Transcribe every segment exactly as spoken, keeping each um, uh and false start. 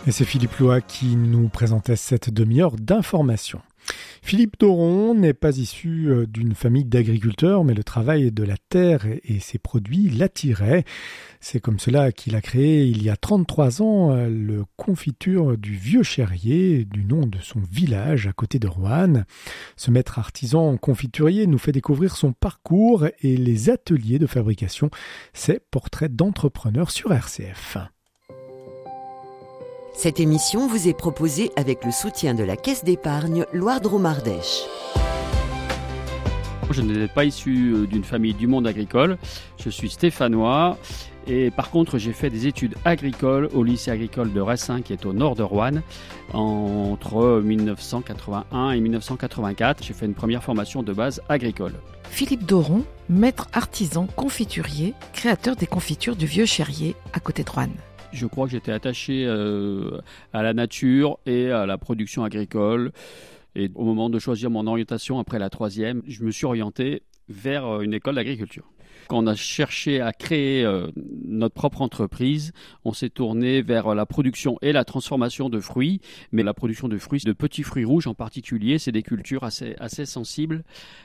Et c'est Philippe Loa qui nous présentait cette demi-heure d'information. Philippe Doron n'est pas issu d'une famille d'agriculteurs, mais le travail de la terre et ses produits l'attiraient. C'est comme cela qu'il a créé, il y a trente-trois ans, le Confiture du Vieux Cherrier, du nom de son village à côté de Roanne. Ce maître artisan confiturier nous fait découvrir son parcours et les ateliers de fabrication. C'est Portrait d'entrepreneur sur R C F. Cette émission vous est proposée avec le soutien de la Caisse d'épargne Loire-Drôme-Ardèche. Je n'étais pas issu d'une famille du monde agricole, je suis stéphanois et par contre j'ai fait des études agricoles au lycée agricole de Ressin qui est au nord de Roanne entre dix-neuf cent quatre-vingt-un et dix-neuf cent quatre-vingt-quatre. J'ai fait une première formation de base agricole. Philippe Doron, maître artisan confiturier, créateur des confitures du Vieux Cherrier à côté de Roanne. Je crois que j'étais attaché euh, à la nature et à la production agricole. Et au moment de choisir mon orientation après la troisième, je me suis orienté vers une école d'agriculture. Quand on a cherché à créer euh, notre propre entreprise, on s'est tourné vers la production et la transformation de fruits. Mais la production de fruits, de petits fruits rouges en particulier, c'est des cultures assez, assez sensibles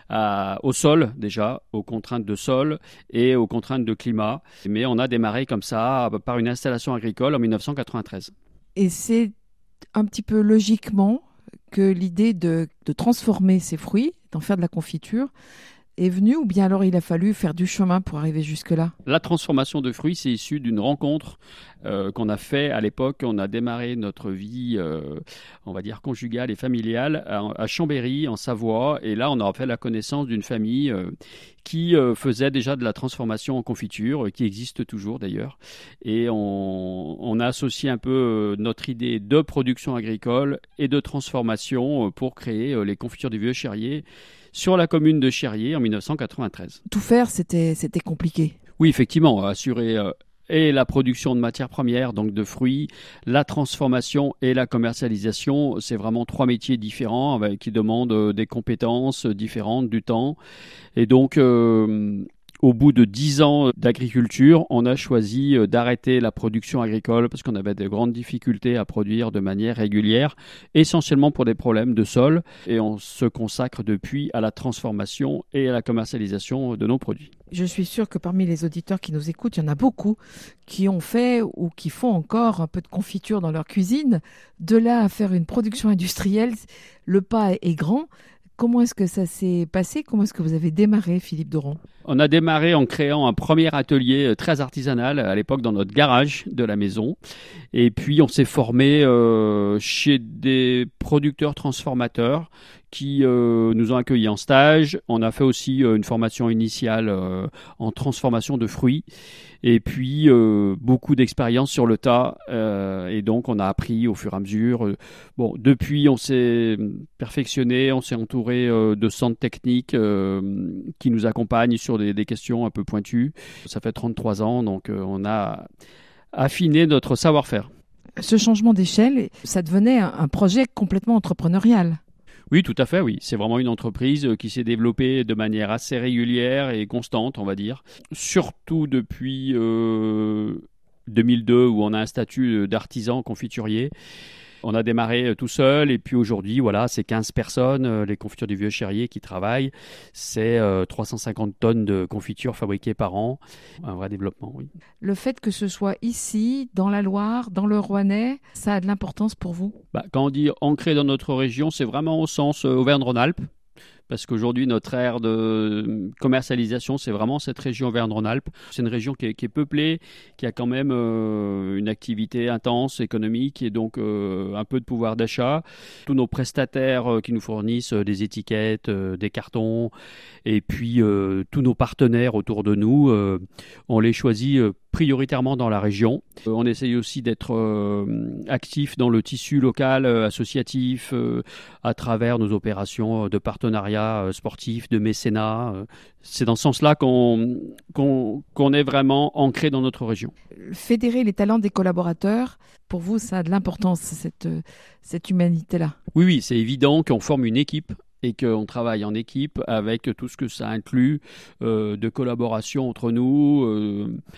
à, au sol déjà, aux contraintes de sol et aux contraintes de climat. Mais on a démarré comme ça par une installation agricole en dix-neuf cent quatre-vingt-treize. Et c'est un petit peu logiquement que l'idée de, de transformer ces fruits, d'en faire de la confiture, est venu, ou bien alors il a fallu faire du chemin pour arriver jusque-là? La transformation de fruits, c'est issu d'une rencontre euh, qu'on a fait à l'époque. On a démarré notre vie, euh, on va dire, conjugale et familiale à, à Chambéry, en Savoie. Et là, on a fait la connaissance d'une famille euh, qui euh, faisait déjà de la transformation en confiture, euh, qui existe toujours d'ailleurs. Et on, on a associé un peu euh, notre idée de production agricole et de transformation euh, pour créer euh, les confitures du Vieux Cherrier sur la commune de Cherrier en dix-neuf cent quatre-vingt-treize. Tout faire, c'était, c'était compliqué. Oui, effectivement, assurer euh, et la production de matières premières, donc de fruits, la transformation et la commercialisation, c'est vraiment trois métiers différents avec, qui demandent euh, des compétences différentes, du temps. Et donc, euh, au bout de dix ans d'agriculture, on a choisi d'arrêter la production agricole parce qu'on avait de grandes difficultés à produire de manière régulière, essentiellement pour des problèmes de sol. Et on se consacre depuis à la transformation et à la commercialisation de nos produits. Je suis sûre que parmi les auditeurs qui nous écoutent, il y en a beaucoup qui ont fait ou qui font encore un peu de confiture dans leur cuisine. De là à faire une production industrielle, le pas est grand. Comment est-ce que ça s'est passé? Comment est-ce que vous avez démarré, Philippe Doron? On a démarré en créant un premier atelier très artisanal à l'époque dans notre garage de la maison. Et puis on s'est formé euh, chez des producteurs transformateurs qui euh, nous ont accueillis en stage. On a fait aussi euh, une formation initiale euh, en transformation de fruits. Et puis, euh, beaucoup d'expérience sur le tas. Euh, et donc, on a appris au fur et à mesure. Euh, bon, depuis, on s'est perfectionné. On s'est entouré euh, de centres techniques euh, qui nous accompagnent sur des, des questions un peu pointues. Ça fait trente-trois ans, donc euh, on a affiné notre savoir-faire. Ce changement d'échelle, ça devenait un, un projet complètement entrepreneurial. Oui, tout à fait, oui. C'est vraiment une entreprise qui s'est développée de manière assez régulière et constante, on va dire. Surtout depuis euh, deux mille deux, où on a un statut d'artisan confiturier. On a démarré tout seul et puis aujourd'hui, voilà, c'est quinze personnes, les confitures du Vieux Cherrier qui travaillent. C'est euh, trois cent cinquante tonnes de confitures fabriquées par an. Un vrai développement, oui. Le fait que ce soit ici, dans la Loire, dans le Rouennais, ça a de l'importance pour vous? Bah, quand on dit ancré dans notre région, c'est vraiment au sens euh, Auvergne-Rhône-Alpes. Parce qu'aujourd'hui, notre aire de commercialisation, c'est vraiment cette région Auvergne-Rhône-Alpes. C'est une région qui est, qui est peuplée, qui a quand même euh, une activité intense, économique, et donc euh, un peu de pouvoir d'achat. Tous nos prestataires euh, qui nous fournissent euh, des étiquettes, euh, des cartons, et puis euh, tous nos partenaires autour de nous, euh, on les choisit euh, prioritairement dans la région. Euh, on essaye aussi d'être euh, actif dans le tissu local, euh, associatif, euh, à travers nos opérations de partenariat euh, sportif, de mécénat. Euh, c'est dans ce sens-là qu'on, qu'on, qu'on est vraiment ancré dans notre région. Fédérer les talents des collaborateurs, pour vous, ça a de l'importance, cette, cette humanité-là? Oui, oui, c'est évident qu'on forme une équipe et qu'on travaille en équipe avec tout ce que ça inclut euh, de collaboration entre nous. Euh,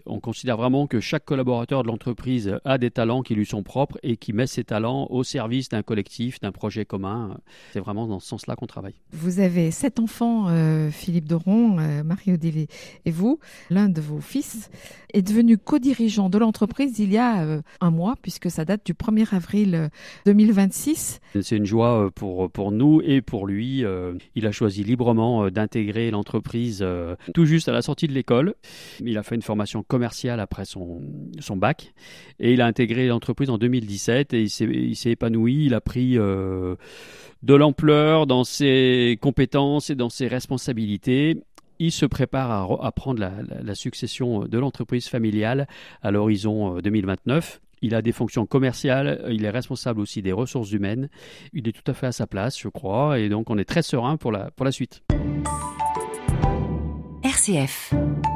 On considère vraiment que chaque collaborateur de l'entreprise a des talents qui lui sont propres et qui met ses talents au service d'un collectif, d'un projet commun. C'est vraiment dans ce sens-là qu'on travaille. Vous avez sept enfants, euh, Philippe Doron, euh, Marie-Odile et vous. L'un de vos fils est devenu co-dirigeant de l'entreprise il y a euh, un mois, puisque ça date du premier avril deux mille vingt-six. C'est une joie pour, pour nous et pour lui. Euh, il a choisi librement d'intégrer l'entreprise euh, tout juste à la sortie de l'école. Il a fait une formation commerciale après son, son bac et il a intégré l'entreprise en deux mille dix-sept et il s'est, il s'est épanoui. Il a pris euh, de l'ampleur dans ses compétences et dans ses responsabilités. Il se prépare à, à prendre la, la, la succession de l'entreprise familiale à l'horizon deux mille vingt-neuf. Il a des fonctions commerciales, il est responsable aussi des ressources humaines. Il est tout à fait à sa place, je crois, et donc on est très serein pour la, pour la suite. R C F.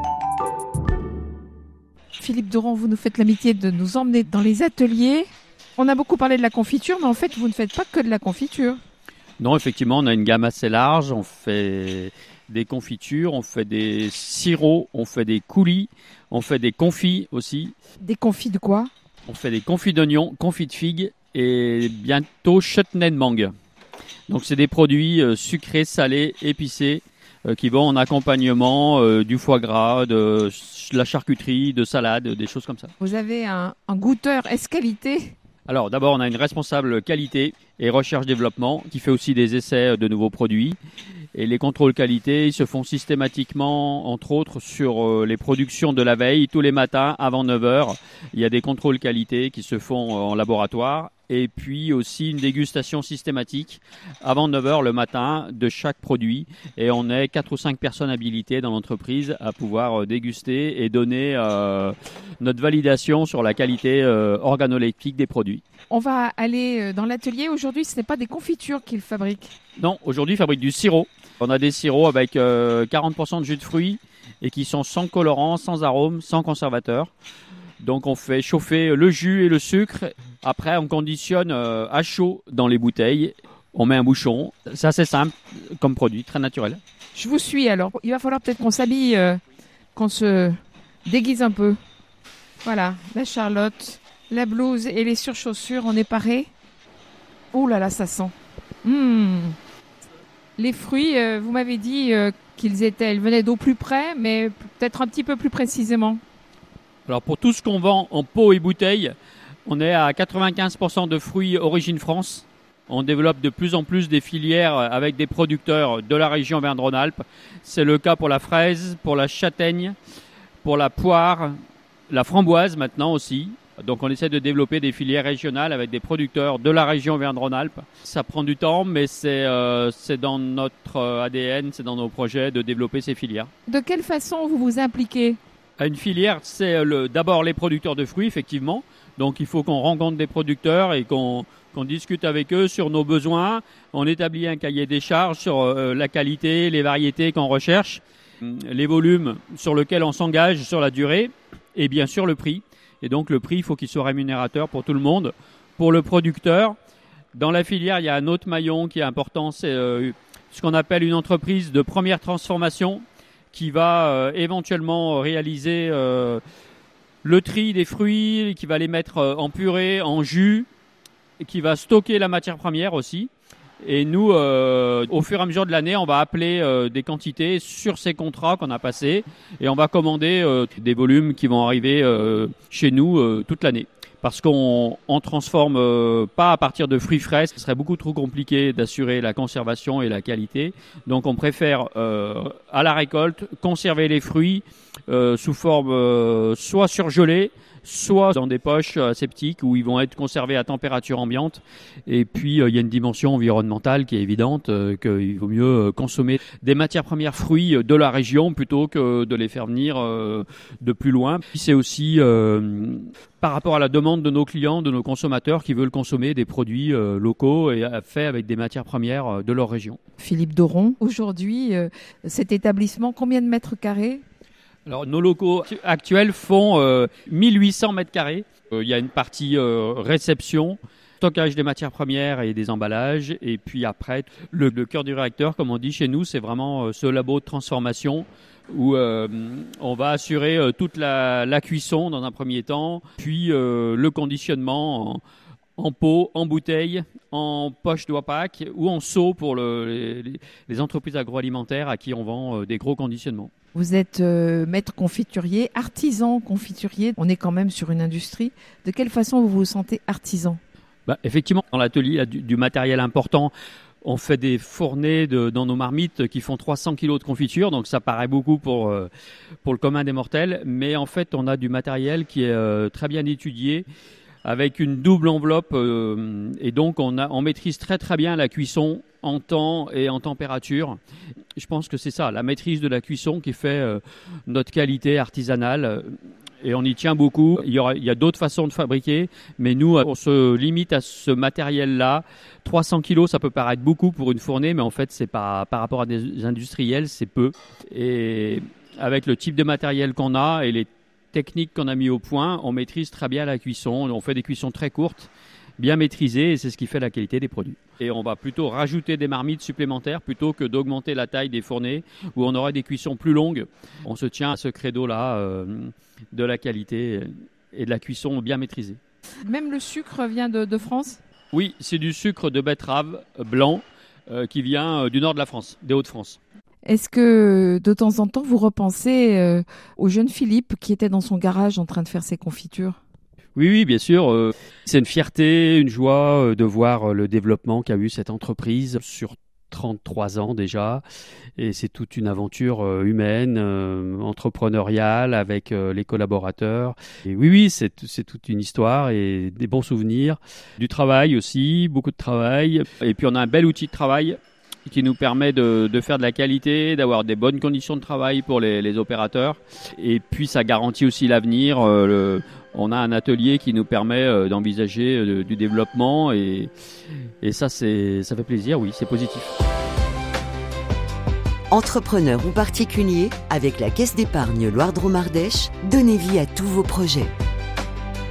Philippe Doron, vous nous faites l'amitié de nous emmener dans les ateliers. On a beaucoup parlé de la confiture, mais en fait, vous ne faites pas que de la confiture. Non, effectivement, on a une gamme assez large. On fait des confitures, on fait des sirops, on fait des coulis, on fait des confits aussi. Des confits de quoi ? On fait des confits d'oignons, confits de figues et bientôt chutney de mangue. Donc, c'est des produits euh, sucrés, salés, épicés euh, qui vont en accompagnement euh, du foie gras, de, de la charcuterie, de salade, des choses comme ça. Vous avez un, un goûteur S-qualité ? Alors d'abord, on a une responsable qualité et recherche-développement qui fait aussi des essais de nouveaux produits. Et les contrôles qualité, ils se font systématiquement, entre autres, sur les productions de la veille. Tous les matins, avant neuf heures, il y a des contrôles qualité qui se font en laboratoire. Et puis aussi une dégustation systématique avant neuf heures le matin de chaque produit. Et on est quatre ou cinq personnes habilitées dans l'entreprise à pouvoir déguster et donner euh, notre validation sur la qualité euh, organoleptique des produits. On va aller dans l'atelier. Aujourd'hui, ce n'est pas des confitures qu'ils fabriquent. Non, aujourd'hui, ils fabriquent du sirop. On a des sirops avec euh, quarante pour cent de jus de fruits et qui sont sans colorant, sans arôme, sans conservateur. Donc on fait chauffer le jus et le sucre. Après, on conditionne euh, à chaud dans les bouteilles. On met un bouchon. C'est assez simple comme produit, très naturel. Je vous suis alors. Il va falloir peut-être qu'on s'habille, euh, qu'on se déguise un peu. Voilà, la charlotte, la blouse et les surchaussures, on est paré. Oh là là, ça sent. Mmh. Les fruits, euh, vous m'avez dit euh, qu'ils étaient, ils venaient d'au plus près, mais peut-être un petit peu plus précisément. Alors pour tout ce qu'on vend en pot et bouteille, on est à quatre-vingt-quinze pour cent de fruits origine France. On développe de plus en plus des filières avec des producteurs de la région Auvergne-Rhône-Alpes. C'est le cas pour la fraise, pour la châtaigne, pour la poire, la framboise maintenant aussi. Donc on essaie de développer des filières régionales avec des producteurs de la région Auvergne-Rhône-Alpes. Ça prend du temps, mais c'est, euh, c'est dans notre A D N, c'est dans nos projets de développer ces filières. De quelle façon vous vous impliquez ? Une filière, c'est le, d'abord les producteurs de fruits, effectivement. Donc il faut qu'on rencontre des producteurs et qu'on, qu'on discute avec eux sur nos besoins. On établit un cahier des charges sur euh, la qualité, les variétés qu'on recherche, les volumes sur lesquels on s'engage sur la durée et bien sûr le prix. Et donc le prix, il faut qu'il soit rémunérateur pour tout le monde. Pour le producteur, dans la filière, il y a un autre maillon qui est important, c'est euh, ce qu'on appelle une entreprise de première transformation qui va euh, éventuellement réaliser euh, le tri des fruits, qui va les mettre euh, en purée, en jus, et qui va stocker la matière première aussi. Et nous, euh, au fur et à mesure de l'année, on va appeler euh, des quantités sur ces contrats qu'on a passés et on va commander euh, des volumes qui vont arriver euh, chez nous euh, toute l'année. Parce qu'on ne transforme euh, pas à partir de fruits frais, ce serait beaucoup trop compliqué d'assurer la conservation et la qualité. Donc on préfère euh, à la récolte conserver les fruits euh, sous forme euh, soit surgelée, soit dans des poches aseptiques où ils vont être conservés à température ambiante. Et puis, euh, il y a une dimension environnementale qui est évidente, euh, qu'il vaut mieux consommer des matières premières fruits de la région plutôt que de les faire venir euh, de plus loin. Puis c'est aussi euh, par rapport à la demande de nos clients, de nos consommateurs qui veulent consommer des produits euh, locaux et faits avec des matières premières de leur région. Philippe Doron, aujourd'hui, euh, cet établissement, combien de mètres carrés ? Alors, nos locaux actuels font euh, mille huit cents mètres carrés. Euh, il y a une partie euh, réception, stockage des matières premières et des emballages. Et puis après, le, le cœur du réacteur, comme on dit chez nous, c'est vraiment ce labo de transformation où euh, on va assurer euh, toute la, la cuisson dans un premier temps, puis euh, le conditionnement en, en pot, en bouteille, en poche d'Wapac ou en seau pour le, les, les entreprises agroalimentaires à qui on vend euh, des gros conditionnements. Vous êtes euh, maître confiturier, artisan confiturier. On est quand même sur une industrie. De quelle façon vous vous sentez artisan ? Bah, effectivement, dans l'atelier, il y a du, du matériel important. On fait des fournées de, dans nos marmites qui font trois cents kilos de confiture, donc ça paraît beaucoup pour, euh, pour le commun des mortels. Mais en fait, on a du matériel qui est euh, très bien étudié, avec une double enveloppe. Euh, et donc, on, a, on maîtrise très très bien la cuisson en temps et en température. Je pense que c'est ça, la maîtrise de la cuisson qui fait euh, notre qualité artisanale. Et on y tient beaucoup. Il y, aura, il y a d'autres façons de fabriquer, mais nous, on se limite à ce matériel-là. trois cents kilos, ça peut paraître beaucoup pour une fournée, mais en fait, c'est pas, par rapport à des industriels, c'est peu. Et avec le type de matériel qu'on a et les techniques qu'on a mis au point, on maîtrise très bien la cuisson. On fait des cuissons très courtes, bien maîtrisées, et c'est ce qui fait la qualité des produits. Et on va plutôt rajouter des marmites supplémentaires plutôt que d'augmenter la taille des fournées où on aurait des cuissons plus longues. On se tient à ce credo-là euh, de la qualité et de la cuisson bien maîtrisée. Même le sucre vient de, de France ? Oui, c'est du sucre de betterave blanc euh, qui vient euh, du nord de la France, des Hauts-de-France. Est-ce que de temps en temps vous repensez euh, au jeune Philippe qui était dans son garage en train de faire ses confitures ? Oui, oui, bien sûr. Euh, c'est une fierté, une joie euh, de voir le développement qu'a eu cette entreprise sur trente-trois ans déjà. Et c'est toute une aventure euh, humaine, euh, entrepreneuriale avec euh, les collaborateurs. Et oui, oui, c'est, c'est toute une histoire et des bons souvenirs. Du travail aussi, beaucoup de travail. Et puis on a un bel outil de travail qui nous permet de, de faire de la qualité, d'avoir des bonnes conditions de travail pour les, les opérateurs. Et puis ça garantit aussi l'avenir. Euh, le, on a un atelier qui nous permet euh, d'envisager euh, du développement et, et ça, c'est, ça fait plaisir, oui, c'est positif. Entrepreneur ou particulier, avec la Caisse d'épargne Loire-Drôme-Ardèche, donnez vie à tous vos projets.